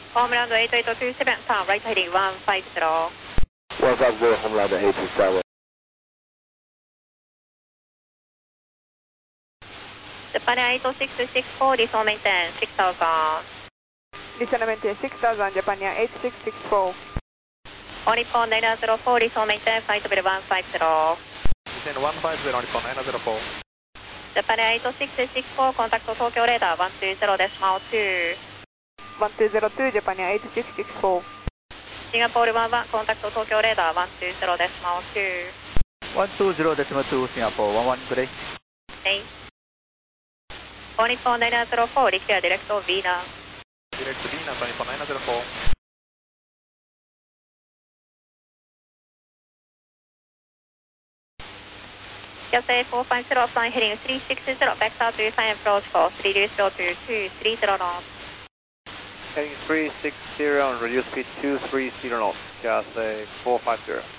Homeland 8827, turn right heading 150. 150, Homeland 827. Japan 8664, diesel maintain 6000. Diesel maintain 6000, Japan 8664. All Nippon 904, diesel maintain, flight level 150. Descend 150, Nippon 904. Japan 8664, contact Tokyo radar 120.2. 1202, Japan 8664. Singapore 11, contact Tokyo radar 120.2. 120.2, Singapore 11, good day. Okay. All Nippon 904, declare direct to Venus. Direct to Venus, Nippon 904. Cathay 450, flying heading 360, vector to sign approach for 3 to 230 knots. Heading 360 and reduce speed 230 knots, Cathay 450.